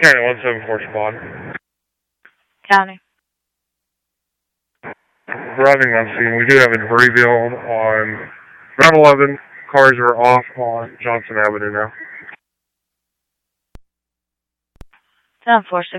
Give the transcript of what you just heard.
County 174 squad. County. Arriving on scene, we do have a debris field on Route 11. Cars are off on Johnson Avenue now. 10-4,